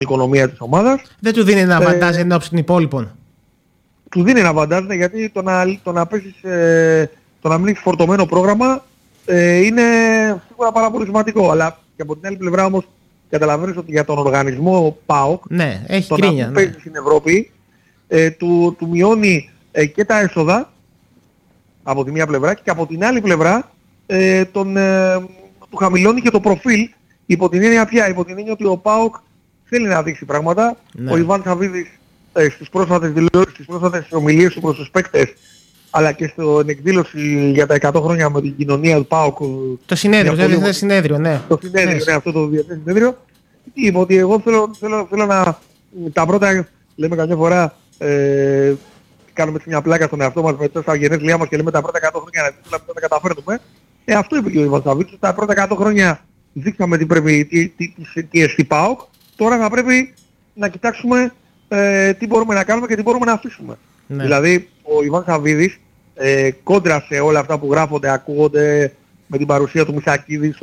οικονομία της ομάδας. Δεν του δίνει ένα βαντάζ εν ώψη των υπόλοιπων? Του δίνει ένα βαντάζ, γιατί το να μην έχεις φορτωμένο πρόγραμμα είναι σίγουρα πάρα πολύ σημαντικό. Αλλά και από την άλλη πλευρά όμως καταλαβαίνεις ότι για τον οργανισμό ΠΑΟΚ, ναι, έχει το κρίνια, να μην παίζει στην Ευρώπη του μειώνει και τα έσοδα από τη μία πλευρά, και από την άλλη πλευρά του χαμηλώνει και το προφίλ, υπό την έννοια ποια? Υπό την έννοια ότι ο ΠΑΟΚ θέλει να δείξει πράγματα. Ναι. Ο Ιβάν Σαββίδης στις πρόσφατες δηλώσεις, στις πρόσφατες ομιλίες του προς τους παίκτες, αλλά και στην εκδήλωση για τα 100 χρόνια με την κοινωνία του ΠΑΟΚ. Το συνέδριο, το διεθνές συνέδριο, ναι. Το συνέδριο, ναι, αυτό το διεθνές συνέδριο. Είπε ότι εγώ θέλω να... Τα πρώτα, λέμε καμιά φορά, κάνουμε έτσι μια πλάκα στον εαυτό μας με τόσα γενέθλιά μας και λέμε τα πρώτα 100 χρόνια να τα καταφέρνουμε. Αυτό είπε και ο Ιβάν Σαββίδης, τα πρώτα 100 χρόνια δείξαμε τι εστί ΠΑΟΚ, τώρα θα πρέπει να κοιτάξουμε τι μπορούμε να κάνουμε και τι μπορούμε να αφήσουμε. Ναι. Δηλαδή ο Ιβάν Σαββίδης κόντρα σε όλα αυτά που γράφονται, ακούγονται με την παρουσία του Μισακίδη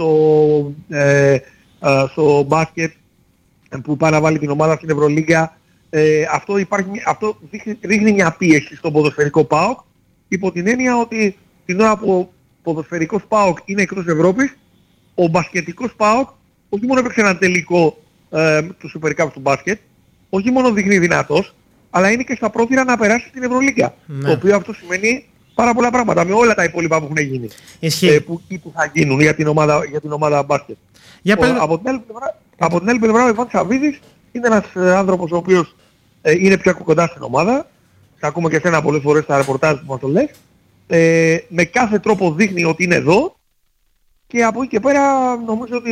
στο μπάσκετ που πάει να βάλει την ομάδα στην Ευρωλίγκα, αυτό δείχνει μια πίεση στον ποδοσφαιρικό ΠΑΟΚ, υπό την έννοια ότι την ώρα που ο ποδοσφαιρικός ΠΑΟΚ είναι εκτός Ευρώπης, ο μπασκετικός ΠΑΟΚ όχι μόνο έπαιξε ένα τελικό του Super Cup του μπάσκετ, όχι μόνο δείχνει δυνατός, αλλά είναι και στα πρόθυρα να περάσει στην Ευρωλίγκα. Ναι. Το οποίο αυτό σημαίνει πάρα πολλά πράγματα με όλα τα υπόλοιπα που έχουν γίνει. Που θα γίνουν για την ομάδα μπάσκετ. Από την άλλη πλευρά ο Ιβάν Σαββίδης είναι ένας άνθρωπος ο οποίος είναι πιο κοντά στην ομάδα. Θα ακούμε και εσένα πολλές φορές στα ρεπορτάζ που μας το λες. Με κάθε τρόπο δείχνει ότι είναι εδώ, και από εκεί και πέρα νομίζω ότι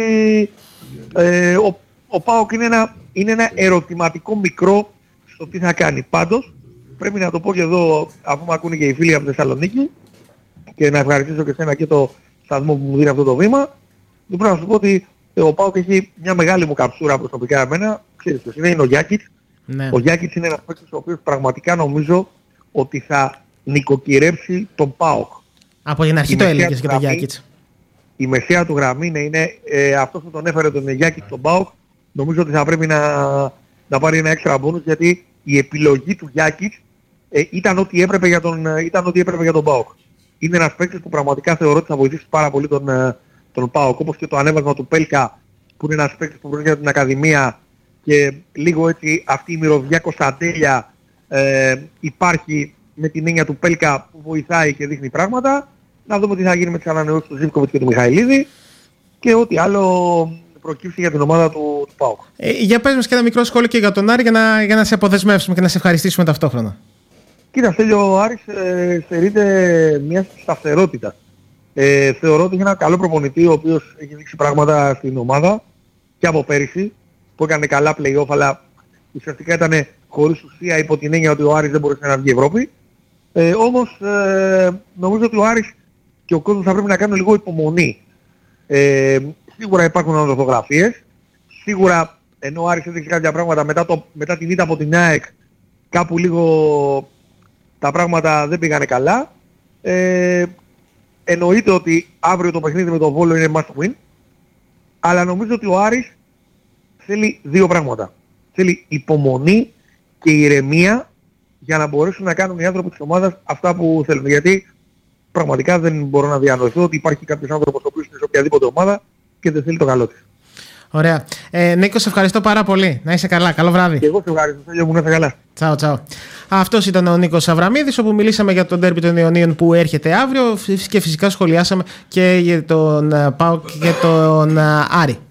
ο ΠΑΟΚ είναι ένα ερωτηματικό μικρό στο τι θα κάνει. Πάντως πρέπει να το πω και εδώ, αφού με ακούνε και οι φίλοι από τη Θεσσαλονίκη, και να ευχαριστήσω και εσένα και το σταθμό που μου δίνει αυτό το βήμα, δεν πρέπει να σου πω ότι ο ΠΑΟΚ έχει μια μεγάλη μου καψούρα προσωπικά εμένα. Ξέρεις ποιος είναι ο Γιάκιτς. Ναι. Ο Γιάκιτς είναι ένας παίκτης ο οποίος πραγματικά νομίζω ότι θα νοικοκυρέψει τον ΠΑΟΚ. Από την αρχή το έλεγες και τον Γιάκιτς. Η μεσαία του γραμμή είναι αυτός που τον έφερε τον Γιάκιτς στον ΠΑΟΚ. Νομίζω ότι θα πρέπει να πάρει ένα έξτρα μπόνους, γιατί η επιλογή του Γιάκιτς ήταν ό,τι έπρεπε για τον ΠΑΟΚ. Είναι ένας παίκτης που πραγματικά θεωρώ ότι θα βοηθήσει πάρα πολύ τον ΠΑΟΚ, όπως και το ανέβασμα του Πέλκα, που είναι ένας παίκτης που προέρχεται από την Ακαδημία, και λίγο έτσι αυτή η μυρωδιά Κωνσταντέλια υπάρχει με την έννοια του Πέλκα, που βοηθάει και δείχνει πράγματα. Να δούμε τι θα γίνει με τις ανανεώσεις του Ζίβκοβιτς και του Μιχαηλίδη και ό,τι άλλο προκύψει για την ομάδα του ΠΑΟΚ. Για πες μας και ένα μικρό σχόλιο και για τον Άρη, για να σε αποδεσμεύσουμε και να σε ευχαριστήσουμε ταυτόχρονα. Κοίτα, Στέλιο, ο Άρης στερείται μια σταθερότητα. Θεωρώ ότι είναι ένα καλό προπονητή, ο οποίος έχει δείξει πράγματα στην ομάδα και από πέρυσι, που έκανε καλά play-off, αλλά ουσιαστικά ήταν χωρίς ουσία, υπό την έννοια ότι ο Άρης δεν μπορούσε να βγει Ευρώπη. Όμως νομίζω ότι ο Άρης και ο κόσμος θα πρέπει να κάνουν λίγο υπομονή. Σίγουρα υπάρχουν ανορθογραφίες. Σίγουρα ενώ ο Άρης έδειξε κάποια πράγματα μετά την ήττα από την ΑΕΚ, κάπου λίγο τα πράγματα δεν πήγανε καλά. Εννοείται ότι αύριο το παιχνίδι με τον Βόλο είναι must win. Αλλά νομίζω ότι ο Άρης θέλει δύο πράγματα. Θέλει υπομονή και ηρεμία για να μπορέσουν να κάνουν οι άνθρωποι της ομάδας αυτά που θέλουν. Γιατί πραγματικά δεν μπορώ να διανοηθώ ότι υπάρχει κάποιος άνθρωπος ο οποίος είναι σε οποιαδήποτε ομάδα και δεν θέλει το καλό της. Ωραία. Νίκο, σε ευχαριστώ πάρα πολύ. Να είσαι καλά. Καλό βράδυ. Και εγώ σε ευχαριστώ. Θέλω να είσαι καλά. Τσάου, τσάου. Αυτός ήταν ο Νίκος Αβραμίδης, όπου μιλήσαμε για τον ντέρμπι των Ιωνίων που έρχεται αύριο, και φυσικά σχολιάσαμε και για τον ΠΑΟΚ και τον Άρη.